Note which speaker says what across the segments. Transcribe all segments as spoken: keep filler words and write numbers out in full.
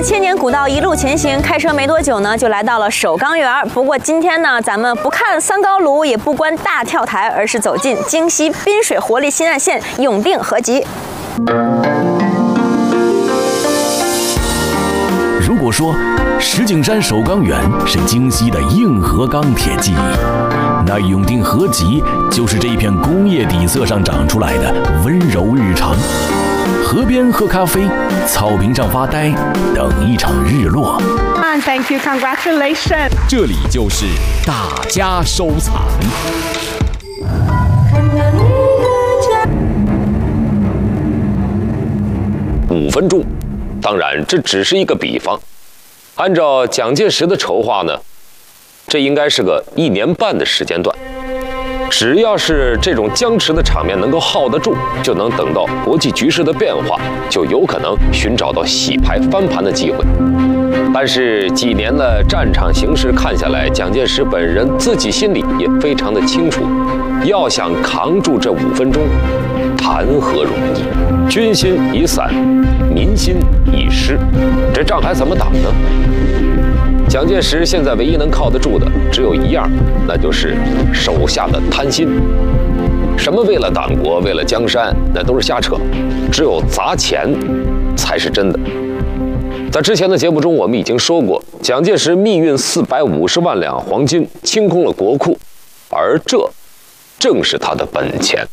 Speaker 1: 千年古道一路前行，开车没多久呢，就来到了首钢园。不过今天呢，咱们不看三高炉，也不观大跳台，而是走进京西滨水活力新干线永定合集。
Speaker 2: 如果说石景山首钢园是京西的硬核钢铁记忆，那永定合集就是这一片工业底色上长出来的温柔日常。河边喝咖啡，草坪上发呆，等一场日落。
Speaker 3: Thank you, congratulations.
Speaker 4: 这里就是大家收藏。
Speaker 5: 五分钟，当然这只是一个比方。按照蒋介石的筹划呢，这应该是个一年半的时间段。只要是这种僵持的场面能够耗得住，就能等到国际局势的变化，就有可能寻找到洗牌翻盘的机会。但是几年的战场形势看下来，蒋介石本人自己心里也非常的清楚，要想扛住这五分钟，谈何容易？军心已散，民心已失，这仗还怎么打呢？蒋介石现在唯一能靠得住的只有一样，那就是手下的贪心。什么为了党国，为了江山，那都是瞎扯，只有砸钱才是真的。在之前的节目中，我们已经说过，蒋介石密运四百五十万两黄金，清空了国库，而这正是他的本钱。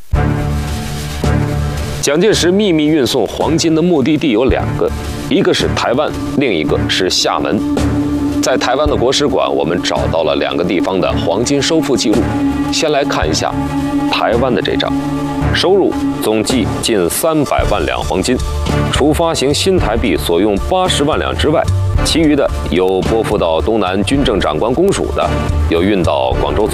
Speaker 5: 蒋介石秘密运送黄金的目的地有两个，一个是台湾，另一个是厦门。在台湾的国史馆，我们找到了两个地方的黄金收付记录。先来看一下台湾的这张，收入总计近三百万两黄金，除发行新台币所用八十万两之外，其余的有拨付到东南军政长官公署的，有运到广州总